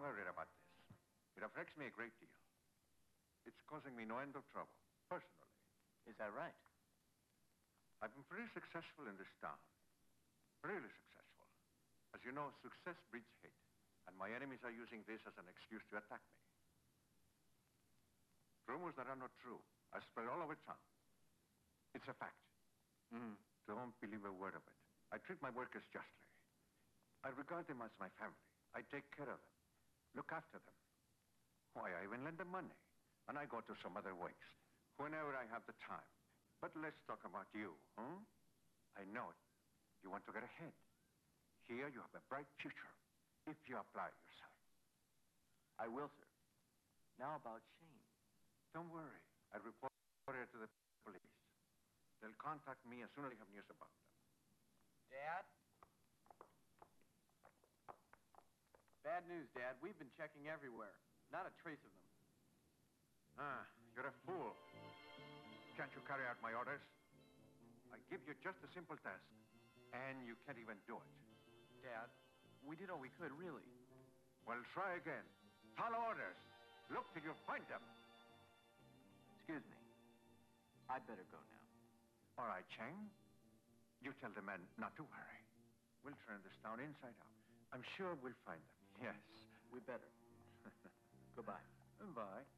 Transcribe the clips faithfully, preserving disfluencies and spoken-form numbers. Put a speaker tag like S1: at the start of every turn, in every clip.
S1: worried about this. It affects me a great deal. It's causing me no end of trouble, personally.
S2: Is that right?
S1: I've been very successful in this town. Really successful. As you know, success breeds hate. And my enemies are using this as an excuse to attack me. Rumors that are not true are spread all over town. It's a fact.
S2: Mm.
S1: Don't believe a word of it. I treat my workers justly. I regard them as my family. I take care of them. Look after them. Why, I even lend them money. And I go to some other wakes whenever I have the time. But let's talk about you, huh? I know it. You want to get ahead. Here you have a bright future, if you apply yourself.
S2: I will, sir. Now about Shane.
S1: Don't worry. I report it to the police. They'll contact me as soon as they have news about them.
S3: Dad? Bad news, Dad. We've been checking everywhere. Not a trace of them.
S1: Ah, you're a fool. Can't you carry out my orders? I give you just a simple task, and you can't even do it.
S3: Dad, we did all we could, really.
S1: Well, try again. Follow orders. Look till you find them.
S2: Excuse me. I'd better go now.
S1: All right, Chang. You tell the men not to worry. We'll turn this town inside out. I'm sure we'll find them. Yes.
S2: We better. Goodbye.
S1: Bye.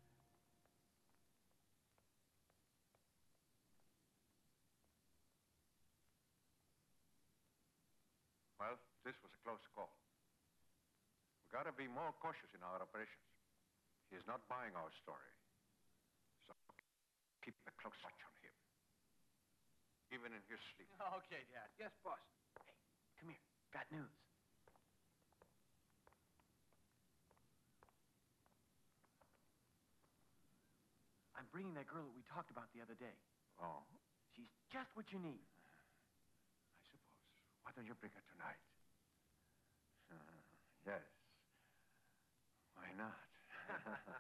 S1: Well, this was a close call. We gotta be more cautious in our operations. He's not buying our story. So keep a close watch on him. Even in his sleep.
S3: Okay, Dad.
S2: Yes, boss. Hey, come here. Got news. I'm bringing that girl that we talked about the other day.
S1: Oh?
S2: She's just what you need.
S1: I suppose. Why don't you bring her tonight? Uh, yes. Why not?